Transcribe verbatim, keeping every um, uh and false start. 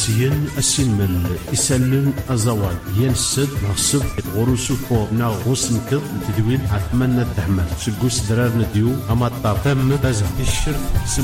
سين السمل يسلم أزوال ينسد نغصب غروسو فور نا غوسنكض تدوين عثمان الدحمل سقوس درار نديو أما الطاب تم تزه الشرف